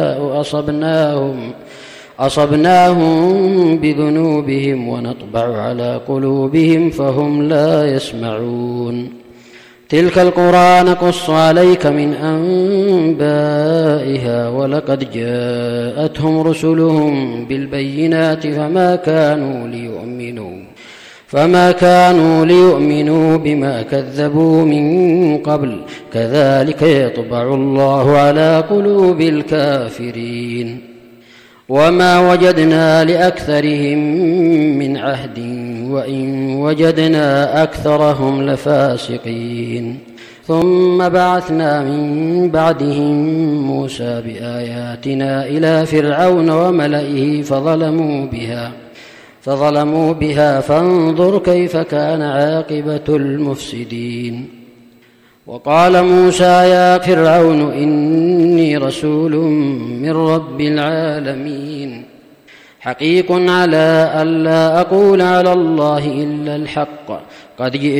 أصبناهم بذنوبهم ونطبع على قلوبهم فهم لا يسمعون. تلك القرى نقص عليك من أنبائها ولقد جاءتهم رسلهم بالبينات فما كانوا ليؤمنوا بما كذبوا من قبل كذلك يطبع الله على قلوب الكافرين. وما وجدنا لأكثرهم من عهد وإن وجدنا أكثرهم لفاسقين. ثم بعثنا من بعدهم موسى بآياتنا إلى فرعون وملئه فظلموا بها فانظر كيف كان عاقبة المفسدين. وقال موسى يا فرعون إني رسول من رب العالمين حقيق على ألا أقول على الله إلا الحق قد